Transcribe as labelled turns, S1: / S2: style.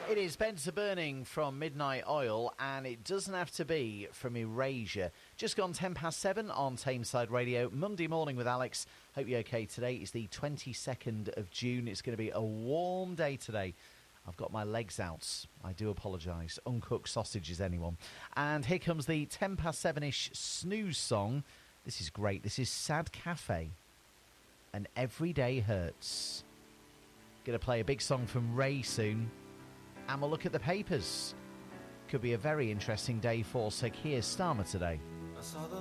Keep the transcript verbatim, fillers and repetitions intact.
S1: It is Spencer Burning from Midnight Oil, and it doesn't have to be from Erasure. Just gone ten past seven on Tameside Radio, Monday morning with Alex. Hope you're okay. Today is the twenty-second of June. It's going to be a warm day today. I've got my legs out. I do apologise. Uncooked sausages, anyone? And here comes the ten past seven-ish snooze song. This is great. This is Sad Cafe and Every Day Hurts. Going to play a big song from Ray soon. And we'll look at the papers. Could be a very interesting day for Sir Keir Starmer today.
S2: I saw the